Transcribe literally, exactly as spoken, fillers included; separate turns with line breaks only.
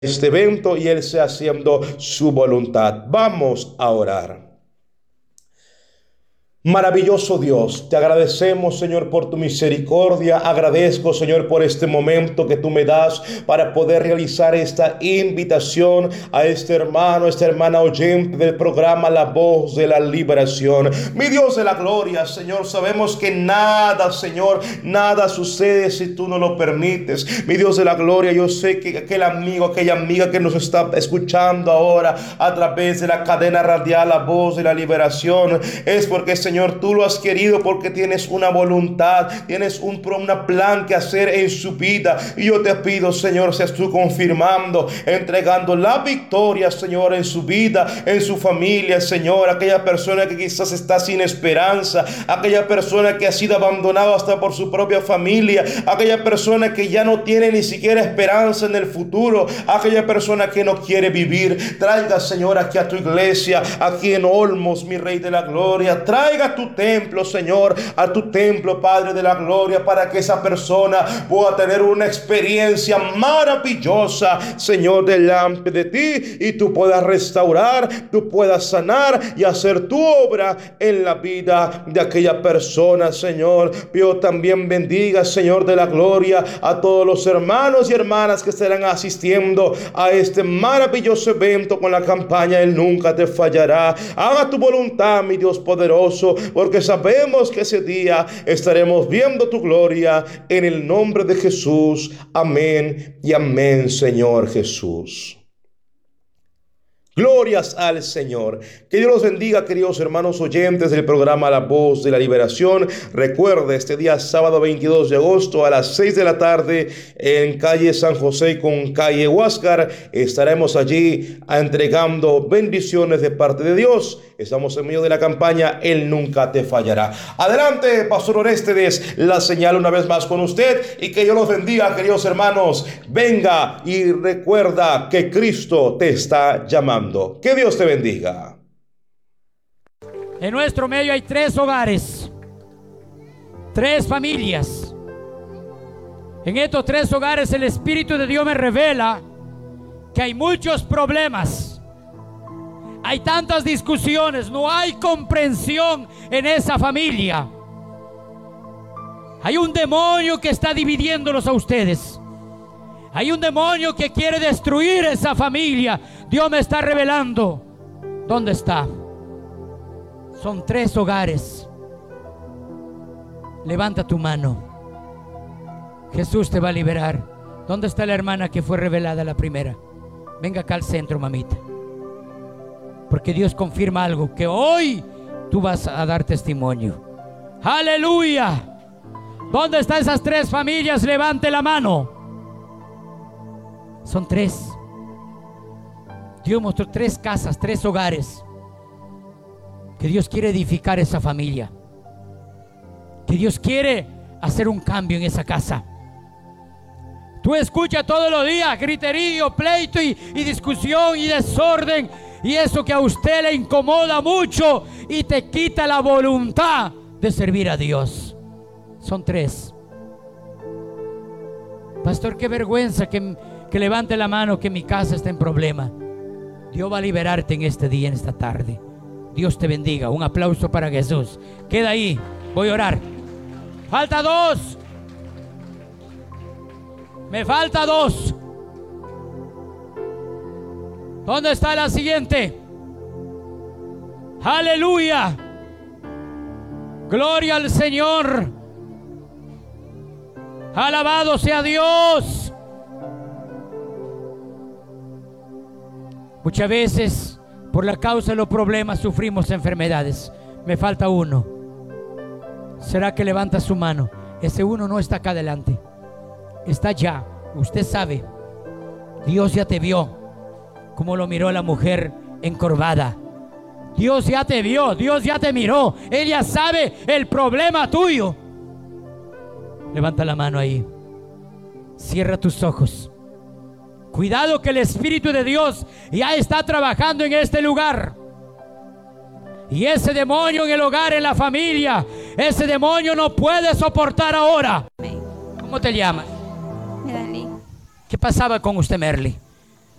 este evento y Él sea haciendo su voluntad. Vamos a orar. Maravilloso Dios, te agradecemos, Señor, por tu misericordia. Agradezco, Señor, por este momento que tú me das para poder realizar esta invitación a este hermano, esta hermana oyente del programa La Voz de la Liberación. Mi Dios de la gloria, Señor, sabemos que nada, Señor, nada sucede si tú no lo permites. Mi Dios de la gloria, yo sé que aquel amigo, aquella amiga que nos está escuchando ahora a través de la cadena radial La Voz de la Liberación, es porque, Señor, Señor, tú lo has querido, porque tienes una voluntad, tienes un una plan que hacer en su vida. Y yo te pido, Señor, seas tú confirmando, entregando la victoria, Señor, en su vida, en su familia, Señor. Aquella persona que quizás está sin esperanza, aquella persona que ha sido abandonada hasta por su propia familia, aquella persona que ya no tiene ni siquiera esperanza en el futuro, aquella persona que no quiere vivir. Traiga, Señor, aquí a tu iglesia, aquí en Olmos, mi Rey de la Gloria. Traiga a tu templo, Señor, a tu templo, Padre de la Gloria, para que esa persona pueda tener una experiencia maravillosa, Señor, delante de ti, y tú puedas restaurar, tú puedas sanar y hacer tu obra en la vida de aquella persona, Señor. Yo también bendiga, Señor de la Gloria, a todos los hermanos y hermanas que estarán asistiendo a este maravilloso evento con la campaña Él Nunca Te Fallará. Haga tu voluntad, mi Dios poderoso, porque sabemos que ese día estaremos viendo tu gloria, en el nombre de Jesús. Amén y amén, Señor Jesús. Glorias al Señor. Que Dios los bendiga, queridos hermanos oyentes del programa La Voz de la Liberación. Recuerde, este día sábado veintidós de agosto a las seis de la tarde en calle San José con calle Huáscar, estaremos allí entregando bendiciones de parte de Dios. Estamos en medio de la campaña Él Nunca Te Fallará. Adelante, Pastor Oréstedes, la señal una vez más con usted, y que Dios los bendiga, queridos hermanos. Venga y recuerda que Cristo te está llamando. Que Dios te bendiga.
En nuestro medio hay tres hogares, tres familias. En estos tres hogares el Espíritu de Dios me revela que hay muchos problemas. Hay tantas discusiones, no hay comprensión en esa familia. Hay un demonio que está dividiéndolos a ustedes. Hay un demonio que quiere destruir esa familia. Dios me está revelando. ¿Dónde está? Son tres hogares. Levanta tu mano. Jesús te va a liberar. ¿Dónde está la hermana que fue revelada la primera? Venga acá al centro, mamita. Porque Dios confirma algo, que hoy tú vas a dar testimonio. ¡Aleluya! ¿Dónde están esas tres familias? Levante la mano. Son tres. Dios mostró tres casas, tres hogares, que Dios quiere edificar esa familia, que Dios quiere hacer un cambio en esa casa. Tú escuchas todos los días griterío, pleito y, y discusión y desorden, y eso que a usted le incomoda mucho y te quita la voluntad de servir a Dios. Son tres. Pastor, qué vergüenza que, que levante la mano, que mi casa está en problema. Dios va a liberarte en este día, en esta tarde. Dios te bendiga. Un aplauso para Jesús. Queda ahí, voy a orar. Falta dos. Me falta dos. ¿Dónde está la siguiente? Aleluya. Gloria al Señor. Alabado sea Dios. Muchas veces, por la causa de los problemas, sufrimos enfermedades. Me falta uno. ¿Será que levanta su mano? Ese uno no está acá adelante, está allá. Usted sabe, Dios ya te vio, como lo miró la mujer encorvada. Dios ya te vio, Dios ya te miró. Él ya sabe el problema tuyo. Levanta la mano ahí. Cierra tus ojos. Cuidado, que el Espíritu de Dios ya está trabajando en este lugar. Y ese demonio en el hogar, en la familia, ese demonio no puede soportar ahora. ¿Cómo te llamas?
Merly.
¿Qué pasaba con usted, Merly?